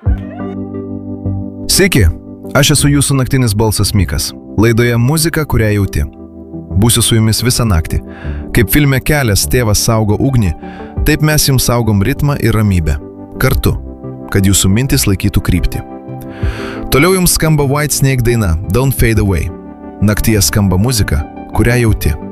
Sveiki, aš esu jūsų naktinis balsas Mikas. Laidoje muzika, kurią jauti. Būsiu su jumis visą naktį. Kaip filme Kelias tėvas saugo ugnį, taip mes jums saugom ritmą ir ramybę. Kartu, kad jūsų mintis laikytų kryptį. Toliau jums skamba Whitesnake daina Don't Fade Away. Naktyje skamba muzika, kurią jauti.